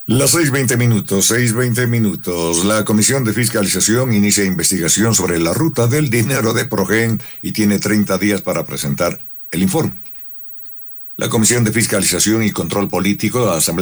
Las 6:20, 6:20. La Comisión de Fiscalización inicia investigación sobre la ruta del dinero de Progen y tiene 30 días para presentar el informe. La Comisión de Fiscalización y Control Político de la Asamblea